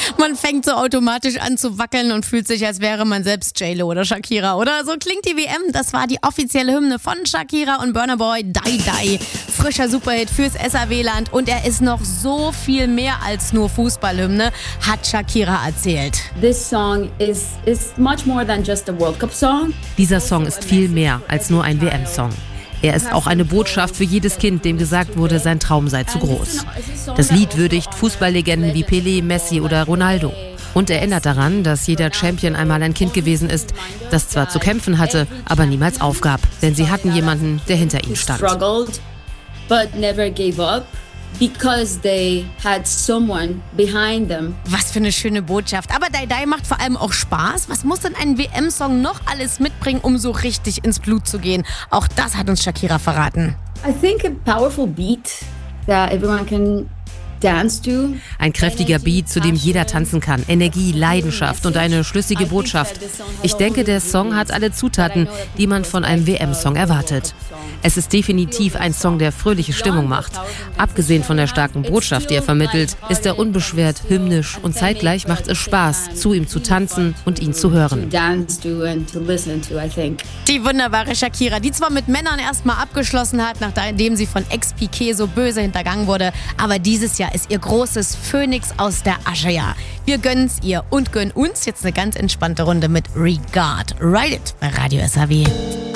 Man fängt so automatisch an zu wackeln und fühlt sich, als wäre man selbst J-Lo oder Shakira. Oder so klingt die WM. Das war die offizielle Hymne von Shakira und Burna Boy, Die Die. Frischer Superhit fürs SAW-Land. Und er ist noch so viel mehr als nur Fußballhymne, hat Shakira erzählt. This song is much more than just a World Cup song. Dieser Song ist viel mehr als nur ein WM-Song. Er ist auch eine Botschaft für jedes Kind, dem gesagt wurde, sein Traum sei zu groß. Das Lied würdigt Fußballlegenden wie Pelé, Messi oder Ronaldo. Und erinnert daran, dass jeder Champion einmal ein Kind gewesen ist, das zwar zu kämpfen hatte, aber niemals aufgab. Denn sie hatten jemanden, der hinter ihnen stand. But never gave up because they had someone behind them. Was für eine schöne Botschaft. Aber Die Die macht vor allem auch Spaß. Was muss denn ein WM-Song noch alles mitbringen, um so richtig ins Blut zu gehen? Auch das hat uns Shakira verraten. I think a powerful beat that everyone can dance to. Ein kräftiger Beat, zu dem jeder tanzen kann. Energie, Leidenschaft und eine schlüssige Botschaft. Ich denke, der Song hat alle Zutaten, die man von einem WM-Song erwartet. Es ist definitiv ein Song, der fröhliche Stimmung macht. Abgesehen von der starken Botschaft, die er vermittelt, ist er unbeschwert, hymnisch und zeitgleich macht es Spaß, zu ihm zu tanzen und ihn zu hören. Die wunderbare Shakira, die zwar mit Männern erstmal abgeschlossen hat, nachdem sie von Ex-Piqué so böse hintergangen wurde, aber dieses Jahr ist ihr großes Phönix aus der Asche-Jahr. Wir gönnen's ihr und gönnen uns jetzt eine ganz entspannte Runde mit Regard. Ride It bei Radio SAW.